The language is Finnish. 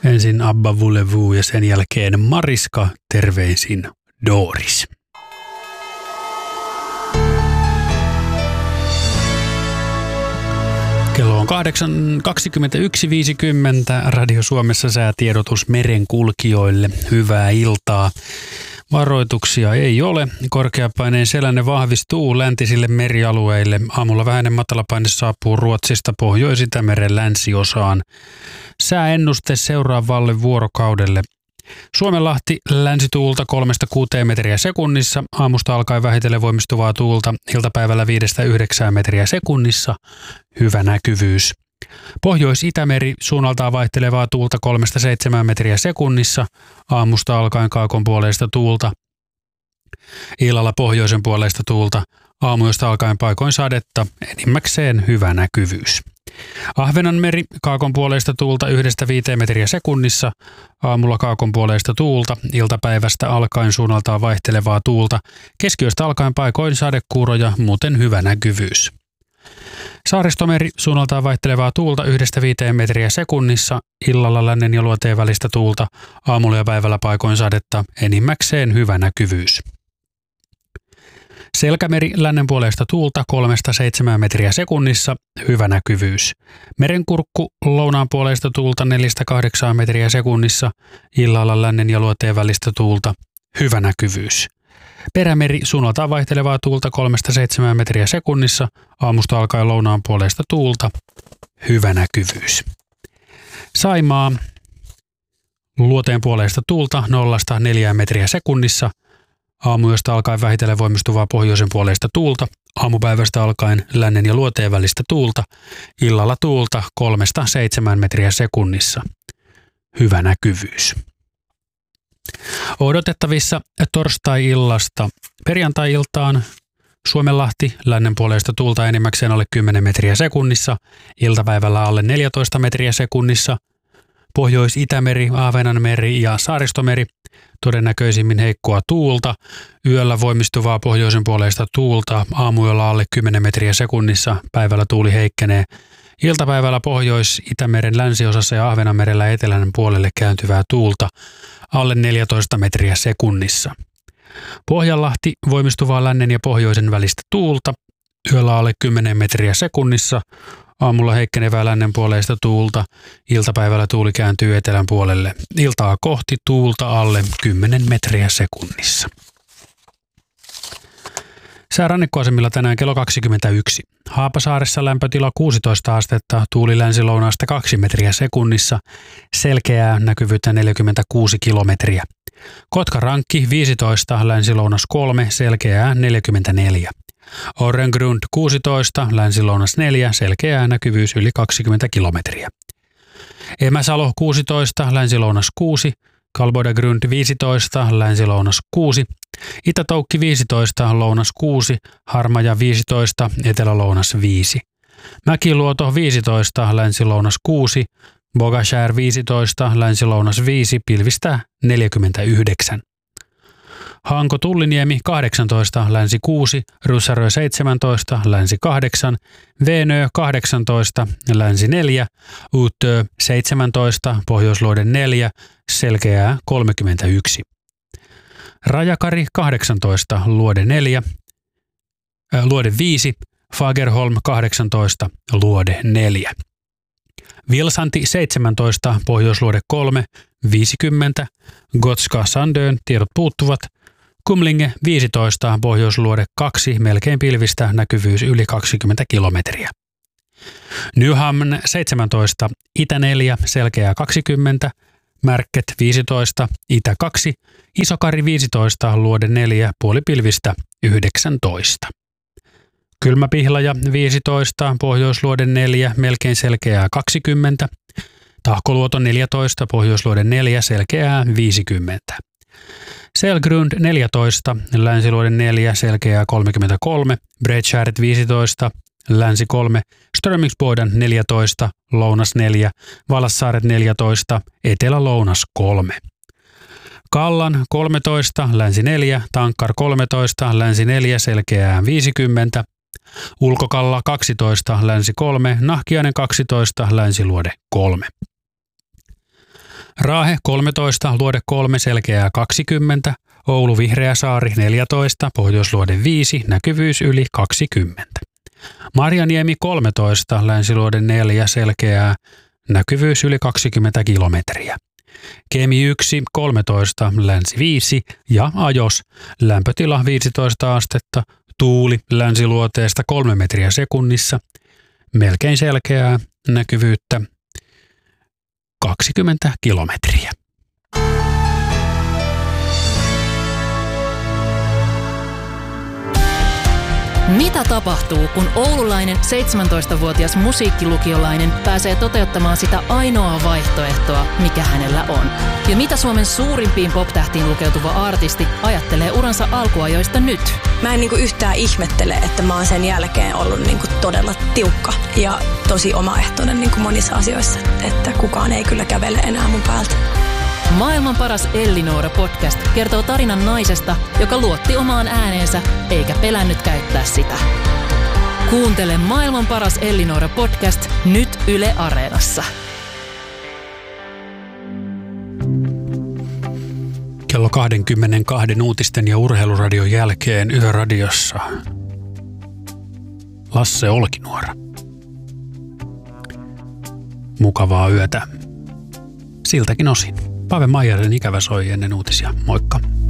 Ensin Abba Voulez-Vous ja sen jälkeen Mariska, terveisin Doris. Kello on 21.50. Radio Suomessa säätiedotus merenkulkijoille. Hyvää iltaa. Varoituksia ei ole. Korkeapaineen selänne vahvistuu läntisille merialueille. Aamulla vähäinen matalapaine saapuu Ruotsista Pohjois-Itämeren länsiosaan. Sääennuste seuraavalle vuorokaudelle. Suomenlahti länsituulta 3-6 metriä sekunnissa. Aamusta alkaen vähitellen voimistuvaa tuulta. Iltapäivällä 5-9 metriä sekunnissa. Hyvä näkyvyys. Pohjois-Itämeri suunnaltaan vaihtelevaa tuulta 3-7 metriä sekunnissa. Aamusta alkaen kaakon puoleista tuulta. Illalla pohjoisen puoleista tuulta. Aamuista alkaen paikoin sadetta. Enimmäkseen hyvä näkyvyys. Ahvenanmeri kaakon puoleista tuulta 1-5 metriä sekunnissa. Aamulla kaakon puoleista tuulta. Iltapäivästä alkaen suunnaltaan vaihtelevaa tuulta. Keskiyöstä alkaen paikoin sadekuuroja, muuten hyvä näkyvyys. Saaristomeri suunnaltaan vaihtelevaa tuulta 1-5 metriä sekunnissa. Illalla lännen ja luoteen välistä tuulta. Aamulla ja päivällä paikoin sadetta. Enimmäkseen hyvä näkyvyys. Selkämeri lännen puoleista tuulta 3-7 metriä sekunnissa. Hyvä näkyvyys. Merenkurkku lounaan puoleista tuulta 4-8 metriä sekunnissa. Illalla lännen ja luoteen välistä tuulta. Hyvä näkyvyys. Perämeri suunnaltaan vaihtelevaa tuulta 3-7 metriä sekunnissa. Aamusta alkaen lounaan puoleista tuulta. Hyvä näkyvyys. Saimaa luoteen puoleista tuulta 0-4 metriä sekunnissa. Aamuyöstä alkaen vähitellen voimistuvaa pohjoisen puoleista tuulta. Aamupäivästä alkaen lännen ja luoteen välistä tuulta. Illalla tuulta 3-7 metriä sekunnissa. Hyvä näkyvyys. Odotettavissa torstai-illasta perjantai-iltaan Suomenlahti lännen puoleista tuulta enimmäkseen alle 10 metriä sekunnissa. Iltapäivällä alle 14 metriä sekunnissa. Pohjois-Itämeri, Ahvenanmeri ja Saaristomeri todennäköisimmin heikkoa tuulta. Yöllä voimistuvaa pohjoisen puoleista tuulta. Aamuyöllä alle 10 metriä sekunnissa. Päivällä tuuli heikkenee. Iltapäivällä Pohjois-Itämeren länsiosassa ja Ahvenanmerellä etelän puolelle kääntyvää tuulta. Alle 14 metriä sekunnissa. Pohjanlahti voimistuvaa lännen ja pohjoisen välistä tuulta. Yöllä alle 10 metriä sekunnissa. Aamulla heikkenevää lännen puoleista tuulta. Iltapäivällä tuuli kääntyy etelän puolelle. Iltaa kohti tuulta alle 10 metriä sekunnissa. Sää rannikkoasemilla tänään kello 21. Haapasaaressa lämpötila 16 astetta, tuuli länsi-lounaasta 2 metriä sekunnissa, selkeää näkyvyyttä 46 kilometriä. Kotkarankki 15, länsi-lounas 3, selkeää 44. Orrengrund 16, länsi-lounas 4, selkeää näkyvyys yli 20 kilometriä. Emäsalo 16, länsi-lounas 6, Kalbodagrund 15, länsi-lounas 6, Itä-Toukki 15, lounas 6, Harmaja 15, etelä-lounas 5. Mäkiluoto 15, länsi-lounas 6, Bogashär 15, länsi-lounas 5, pilvistä 49. Hanko Tulliniemi 18, länsi 6, Ryssärö 17, länsi 8, Veenö 18, länsi 4, Uutö 17, Pohjoisluode 4, selkeää 31. Rajakari 18, Luode 4, Luode 5, Fagerholm 18, Luode 4. Vilsanti 17, Pohjoisluode 3, 50, Gotska Sandön, tiedot puuttuvat. Kumlinge 15, Pohjoisluode 2, melkein pilvistä, näkyvyys yli 20 kilometriä. Nyhamn 17, Itä 4, selkeää 20, Märket 15, Itä 2, Isokari 15, Luode 4, puolipilvistä 19. Kylmäpihlaja 15, Pohjoisluode 4, melkein selkeää 20, Tahkoluoto 14, Pohjoisluode 4, selkeää 50. Selgrund 14, länsiluode 4, selkeää 33, Bredskäret 15, länsi 3, Strömingsboden 14, lounas 4, Valassaaret 14, etelä-lounas 3. Kallan 13, länsi 4, Tankkar 13, länsi 4, selkeää 50, Ulkokalla 12, länsi 3, Nahkiainen 12, länsiluode 3. Raahe 13, Luode 3, Selkeää 20, Oulu Vihreäsaari 14, Pohjoisluode 5, näkyvyys yli 20. Marjaniemi 13, Länsiluode 4, Selkeää, näkyvyys yli 20 kilometriä. Kemi 1, 13, Länsi 5 ja Ajos, lämpötila 15 astetta, tuuli länsiluoteesta 3 metriä sekunnissa, melkein selkeää, näkyvyyttä 20 kilometriä. Mitä tapahtuu, kun oululainen 17-vuotias musiikkilukiolainen pääsee toteuttamaan sitä ainoaa vaihtoehtoa, mikä hänellä on? Ja mitä Suomen suurimpiin pop-tähtiin lukeutuva artisti ajattelee uransa alkuajoista nyt? Mä en yhtään ihmettele, että mä oon sen jälkeen ollut todella tiukka ja tosi omaehtoinen monissa asioissa, että kukaan ei kyllä kävele enää mun päältä. Maailman paras Ellinora-podcast kertoo tarinan naisesta, joka luotti omaan ääneensä eikä pelännyt käyttää sitä. Kuuntele Maailman paras Ellinora-podcast nyt Yle Areenassa. Kello 22 uutisten ja urheiluradion jälkeen Yöradiossa Lasse Olkinuora. Mukavaa yötä siltäkin osin. Pave Maijasen ikävä soi ennen uutisia. Moikka!